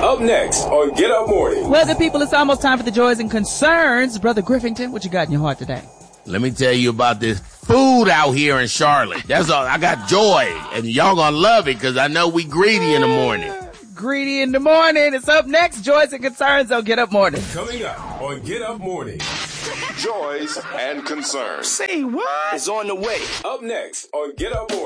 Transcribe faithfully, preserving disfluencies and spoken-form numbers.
Up next on Get Up Morning. Well, good people, it's almost time for the joys and concerns. Brother Griffington, what you got in your heart today? Let me tell you about this food out here in Charlotte. That's all. I got joy, and y'all gonna love it because I know we greedy in the morning. Greedy in the morning. It's up next. Joys and concerns on Get Up Morning. Coming up on Get Up Morning. Joys and concerns. Say what? Is on the way. Up next on Get Up Morning.